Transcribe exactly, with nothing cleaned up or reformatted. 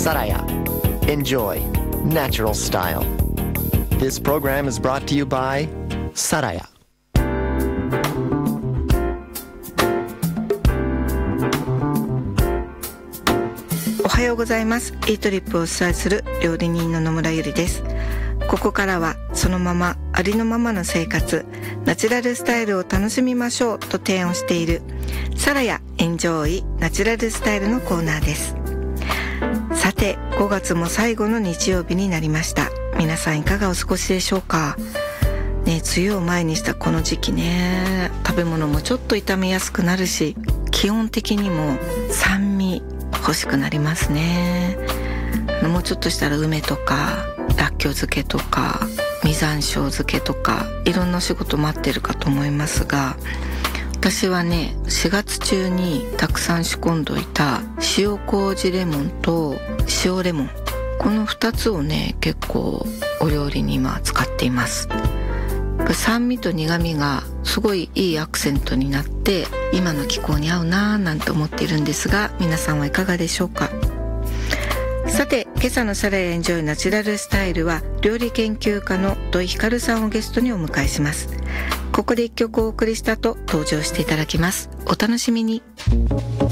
Saraya. Enjoy natural style. This program is brought to you by Saraya. おはようございます。イートリップをお伝えする料理人の野村ゆりです。ここからはそのままありのままの生活、ナチュラルスタイルを楽しみましょうと提案しているサラヤエンジョイナチュラルスタイルのコーナーです。さてごがつも最後の日曜日になりました。皆さんいかがお過ごしでしょうかね。梅雨を前にしたこの時期ね、食べ物もちょっと傷みやすくなるし、基本的にも酸味欲しくなりますね。もうちょっとしたら梅とからっきょう漬けとか実山椒漬けとかいろんな仕事待ってるかと思いますが、私はねしがつ中にたくさん仕込んどいた塩麹レモンと塩レモン、このふたつをね結構お料理に今使っています。酸味と苦味がすごいいいアクセントになって今の気候に合うなぁなんて思っているんですが、皆さんはいかがでしょうか。さて今朝のサラヤエンジョイナチュラルスタイルは料理研究家の土井ひかるさんをゲストにお迎えします。ここで一曲お送りしたと登場していただきます。お楽しみに。